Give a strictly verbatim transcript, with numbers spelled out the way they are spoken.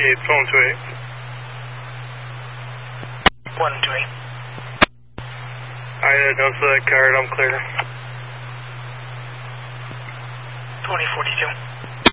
eight, phone two eight. one two eight. I uh, don't see that card, I'm clear. twenty forty-two.